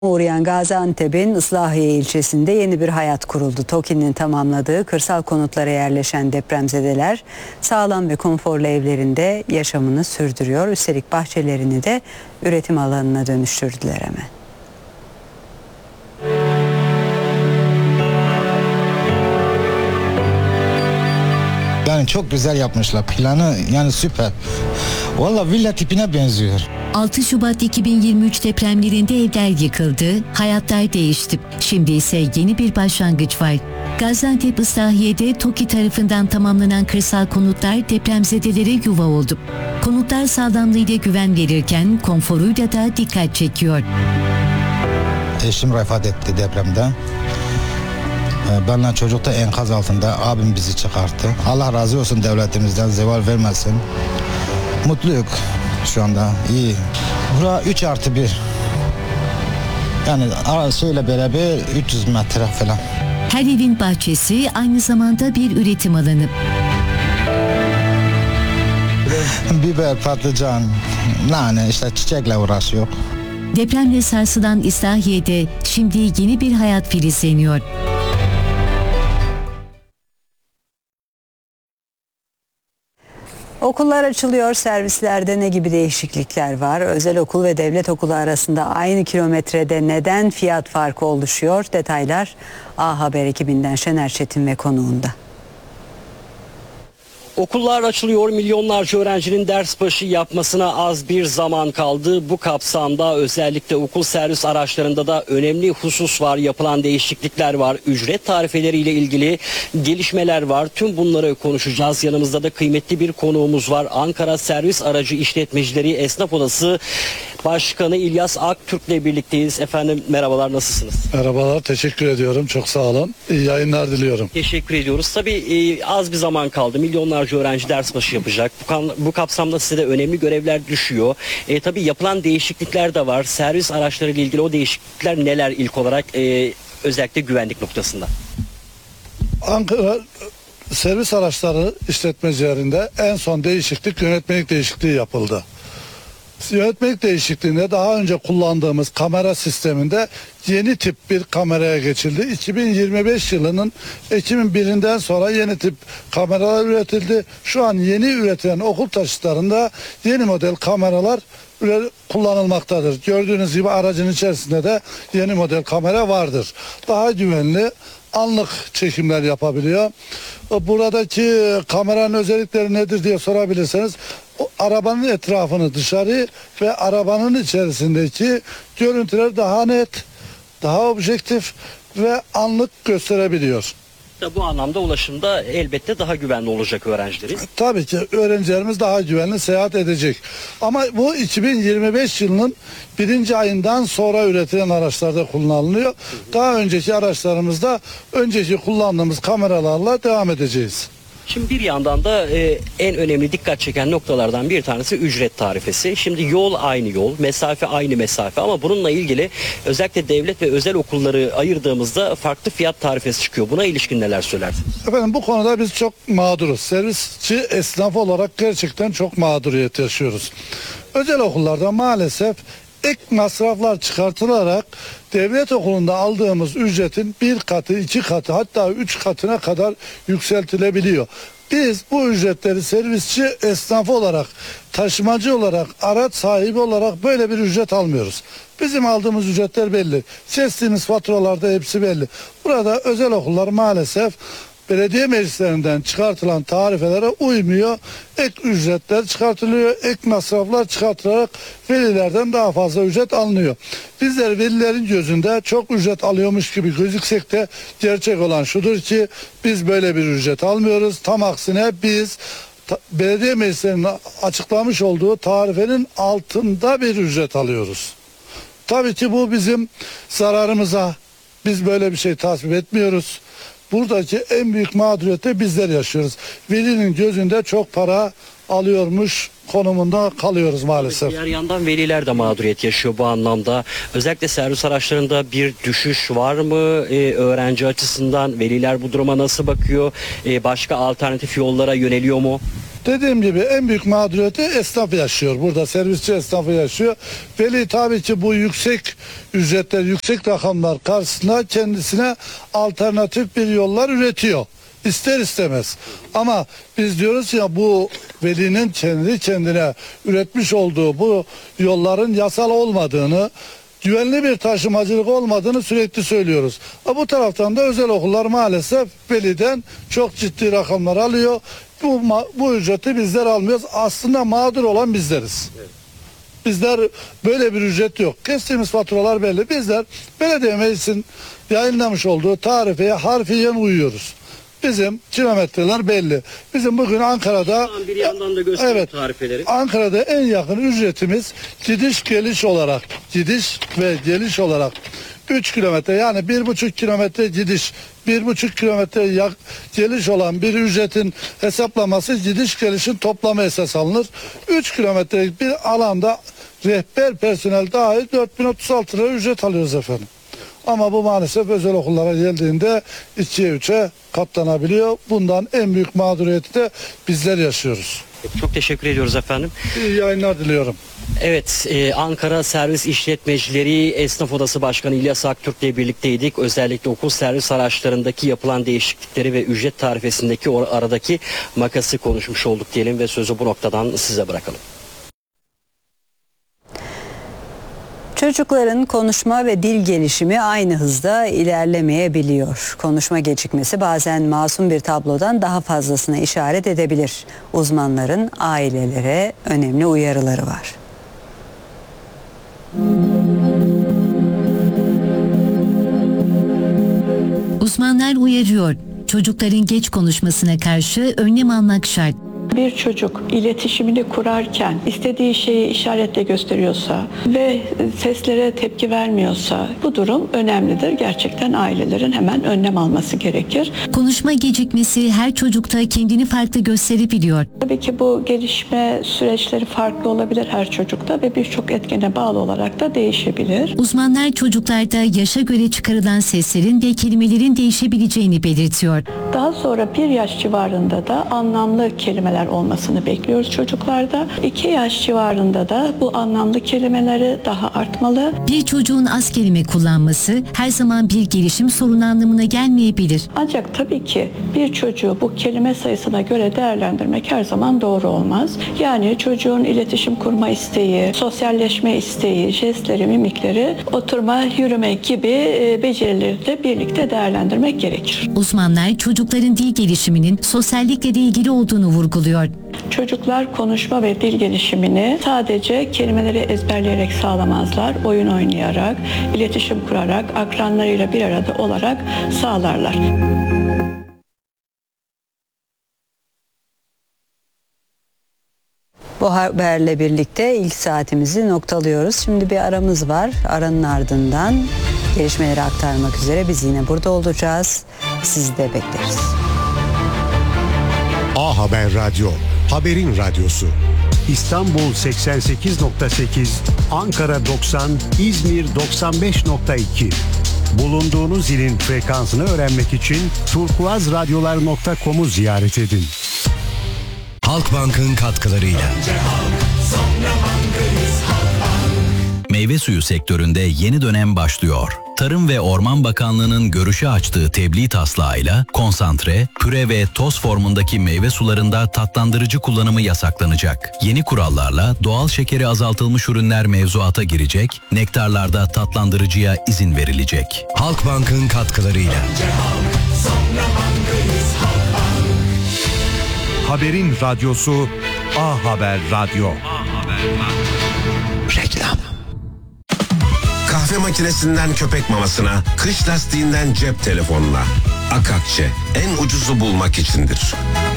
Uğrayan Gaziantep'in Islahiye ilçesinde yeni bir hayat kuruldu. TOKİ'nin tamamladığı kırsal konutlara yerleşen depremzedeler sağlam ve konforlu evlerinde yaşamını sürdürüyor. Üstelik bahçelerini de üretim alanına dönüştürdüler hemen. Yani çok güzel yapmışlar. Planı yani süper. Vallahi villa tipine benziyor. 6 Şubat 2023 depremlerinde evler yıkıldı, hayatlar değişti. Şimdi ise yeni bir başlangıç var. Gaziantep Islahiye'de TOKİ tarafından tamamlanan kırsal konutlar depremzedelere yuva oldu. Konutlar sağlamlığıyla güven verirken konforuyla da dikkat çekiyor. Eşim vefat etti depremde. Benle çocuk da enkaz altında. Abim bizi çıkarttı. Allah razı olsun devletimizden, zeval vermesin. Mutluyuk şu anda, iyi. Bura 3+1. Yani şeyle beraber 300 metre falan. Her evin bahçesi aynı zamanda bir üretim alanı. Biber, patlıcan, nane, işte çiçekle uğraşıyor. Depremle sarsılan İslahiye'de şimdi yeni bir hayat filizleniyor. Okullar açılıyor. Servislerde ne gibi değişiklikler var? Özel okul ve devlet okulu arasında aynı kilometrede neden fiyat farkı oluşuyor? Detaylar A Haber ekibinden Şener Çetin ve konuğunda. Okullar açılıyor, milyonlarca öğrencinin ders başı yapmasına az bir zaman kaldı. Bu kapsamda özellikle okul servis araçlarında da önemli husus var, yapılan değişiklikler var, ücret tarifeleriyle ilgili gelişmeler var. Tüm bunları konuşacağız. Yanımızda da kıymetli bir konuğumuz var. Ankara Servis Aracı İşletmecileri Esnaf Odası Başkanı İlyas Aktürk'le birlikteyiz. Efendim merhabalar, nasılsınız? Merhabalar, teşekkür ediyorum. Çok sağ olun. İyi yayınlar diliyorum. Teşekkür ediyoruz. Tabii az bir zaman kaldı. Milyonlarca öğrenci ders başı yapacak. Bu kapsamda size de önemli görevler düşüyor. Tabii yapılan değişiklikler de var. Servis araçları ile ilgili o değişiklikler neler ilk olarak özellikle güvenlik noktasında? Ankara servis araçları işletmecilerinde en son değişiklik yönetmelik değişikliği yapıldı. Yönetmelik değişikliğinde daha önce kullandığımız kamera sisteminde yeni tip bir kameraya geçildi. 2025 yılının Ekim'in 1'inden sonra yeni tip kameralar üretildi. Şu an yeni üretilen okul taşıtlarında yeni model kameralar kullanılmaktadır. Gördüğünüz gibi aracın içerisinde de yeni model kamera vardır. Daha güvenli, anlık çekimler yapabiliyor. Buradaki kameranın özellikleri nedir diye sorabilirseniz, arabanın etrafını dışarı ve arabanın içerisindeki görüntüler daha net, daha objektif ve anlık gösterebiliyor. Bu anlamda ulaşımda elbette daha güvenli olacak öğrencilerin. Tabii ki öğrencilerimiz daha güvenli seyahat edecek. Ama bu 2025 yılının 1. ayından sonra üretilen araçlarda kullanılıyor. Daha önceki araçlarımızda önceki kullandığımız kameralarla devam edeceğiz. Şimdi bir yandan da en önemli dikkat çeken noktalardan bir tanesi ücret tarifesi. Şimdi yol aynı yol, mesafe aynı mesafe ama bununla ilgili özellikle devlet ve özel okulları ayırdığımızda farklı fiyat tarifesi çıkıyor. Buna ilişkin neler söylersiniz? Efendim bu konuda biz çok mağduruz. Servisçi esnaf olarak gerçekten çok mağduriyet yaşıyoruz. Özel okullarda maalesef ek masraflar çıkartılarak devlet okulunda aldığımız ücretin 1 katı, 2 katı, hatta 3 katına kadar yükseltilebiliyor. Biz bu ücretleri servisçi esnafı olarak, taşımacı olarak, araç sahibi olarak böyle bir ücret almıyoruz. Bizim aldığımız ücretler belli. Kestiğimiz faturalarda hepsi belli. Burada özel okullar maalesef belediye meclislerinden çıkartılan tarifelere uymuyor. Ek ücretler çıkartılıyor, ek masraflar çıkartılarak velilerden daha fazla ücret alınıyor. Bizler velilerin gözünde çok ücret alıyormuş gibi gözüksek de gerçek olan şudur ki biz böyle bir ücret almıyoruz. Tam aksine biz belediye meclislerinin açıklamış olduğu tarifenin altında bir ücret alıyoruz. Tabii ki bu bizim zararımıza. Biz böyle bir şey tasvip etmiyoruz. Buradaki en büyük mağduriyeti bizler yaşıyoruz. Velinin gözünde çok para alıyormuş konumunda kalıyoruz maalesef. Diğer yandan veliler de mağduriyet yaşıyor bu anlamda. Özellikle servis araçlarında bir düşüş var mı? Öğrenci açısından veliler bu duruma nasıl bakıyor? Başka alternatif yollara yöneliyor mu? Dediğim gibi en büyük mağduriyeti esnaf yaşıyor. Burada servisçi esnafı yaşıyor. Veli tabii ki bu yüksek ücretler, yüksek rakamlar karşısında kendisine alternatif bir yollar üretiyor. İster istemez. Ama biz diyoruz ya, bu velinin kendi kendine üretmiş olduğu bu yolların yasal olmadığını, güvenli bir taşımacılık olmadığını sürekli söylüyoruz. Bu taraftan da özel okullar maalesef veliden çok ciddi rakamlar alıyor. Bu ücreti bizler almıyoruz. Aslında mağdur olan bizleriz. Bizler böyle bir ücret yok. Kestiğimiz faturalar belli. Bizler belediye meclisin yayınlamış olduğu tarifeye harfiyen uyuyoruz. Bizim kilometreler belli. Bizim bugün Ankara'da bir yandan da göstereyim tarifeleri. Ankara'da en yakın ücretimiz gidiş ve geliş olarak 3 kilometre, yani 1,5 kilometre gidiş, 1,5 kilometre geliş olan bir ücretin hesaplaması gidiş gelişin toplamı esas alınır. 3 kilometrelik bir alanda rehber personel dahil 4036 lira ücret alıyoruz efendim. Ama bu maalesef özel okullara geldiğinde 2'ye 3'e katlanabiliyor. Bundan en büyük mağduriyeti de bizler yaşıyoruz. Çok teşekkür ediyoruz efendim. İyi yayınlar diliyorum. Evet, Ankara Servis İşletmecileri Esnaf Odası Başkanı İlyas Aktürk ile birlikteydik. Özellikle okul servis araçlarındaki yapılan değişiklikleri ve ücret tarifesindeki aradaki makası konuşmuş olduk diyelim ve sözü bu noktadan size bırakalım. Çocukların konuşma ve dil gelişimi aynı hızda ilerlemeyebiliyor. Konuşma gecikmesi bazen masum bir tablodan daha fazlasına işaret edebilir. Uzmanların ailelere önemli uyarıları var. Uzmanlar uyarıyor. Çocukların geç konuşmasına karşı önlem almak şart. Bir çocuk iletişimini kurarken istediği şeyi işaretle gösteriyorsa ve seslere tepki vermiyorsa bu durum önemlidir. Gerçekten ailelerin hemen önlem alması gerekir. Konuşma gecikmesi her çocukta kendini farklı gösterebiliyor. Tabii ki bu gelişme süreçleri farklı olabilir her çocukta ve birçok etkene bağlı olarak da değişebilir. Uzmanlar çocuklarda yaşa göre çıkarılan seslerin ve kelimelerin değişebileceğini belirtiyor. Daha sonra 1 yaş civarında da anlamlı kelimeler olmasını bekliyoruz çocuklarda. 2 yaş civarında da bu anlamlı kelimeleri daha artmalı. Bir çocuğun az kelime kullanması her zaman bir gelişim sorunu anlamına gelmeyebilir. Ancak tabii ki bir çocuğu bu kelime sayısına göre değerlendirmek her zaman doğru olmaz. Yani çocuğun iletişim kurma isteği, sosyalleşme isteği, jestleri, mimikleri, oturma, yürüme gibi becerileri de birlikte değerlendirmek gerekir. Uzmanlar çocukların dil gelişiminin sosyallikle de ilgili olduğunu vurguluyor. Çocuklar konuşma ve dil gelişimini sadece kelimeleri ezberleyerek sağlamazlar. Oyun oynayarak, iletişim kurarak, akranlarıyla bir arada olarak sağlarlar. Bu haberle birlikte ilk saatimizi noktalıyoruz. Şimdi bir aramız var. Aranın ardından gelişmeleri aktarmak üzere biz yine burada olacağız. Sizi de bekleriz. A Haber Radyo, haberin radyosu. İstanbul 88.8, Ankara 90, İzmir 95.2. Bulunduğunuz ilin frekansını öğrenmek için turkuazradyolar.com'u ziyaret edin. Halkbank'ın katkılarıyla. Meyve suyu sektöründe yeni dönem başlıyor. Tarım ve Orman Bakanlığı'nın görüşe açtığı tebliğ taslağıyla konsantre, püre ve toz formundaki meyve sularında tatlandırıcı kullanımı yasaklanacak. Yeni kurallarla doğal şekeri azaltılmış ürünler mevzuata girecek, nektarlarda tatlandırıcıya izin verilecek. Halkbank'ın katkılarıyla. Haberin radyosu A Haber Radyo. Reklam. Kahve makinesinden köpek mamasına, kış lastiğinden cep telefonuna. Akakçe en ucuzu bulmak içindir.